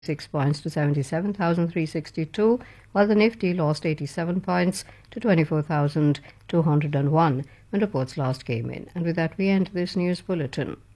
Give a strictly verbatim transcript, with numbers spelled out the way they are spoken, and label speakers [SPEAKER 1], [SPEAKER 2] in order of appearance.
[SPEAKER 1] six points to seventy-seven thousand three hundred sixty-two, while the Nifty lost eighty-seven points to twenty-four thousand two hundred one when reports last came in. And with that, we end this news bulletin.